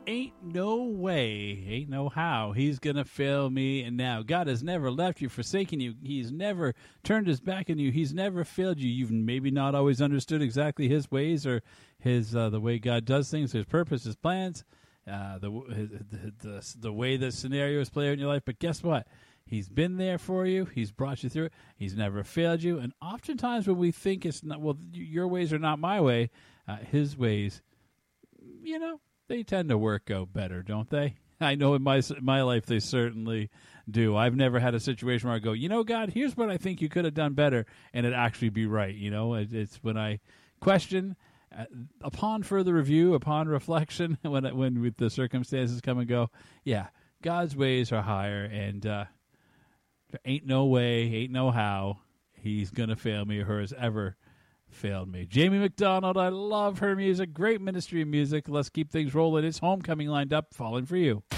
ain't no way, ain't no how he's going to fail me. And now God has never left you, forsaken you. He's never turned his back on you. He's never failed you. You've maybe not always understood exactly his ways or his the way God does things, his purpose, his plans, the way the scenarios play out in your life. But guess what? He's been there for you. He's brought you through it. He's never failed you. And oftentimes when we think it's not, well, your ways are not my way, his ways, you know, they tend to work out better, don't they? I know in my life they certainly do. I've never had a situation where I go, you know, God, here's what I think you could have done better, and it actually be right. You know, it's when I question, upon further review, upon reflection, when the circumstances come and go, yeah, God's ways are higher, and there ain't no way, ain't no how he's going to fail me or has ever failed me. Jamie McDonald, I love her music. Great ministry of music. Let's keep things rolling. It's Homecoming lined up, falling for you.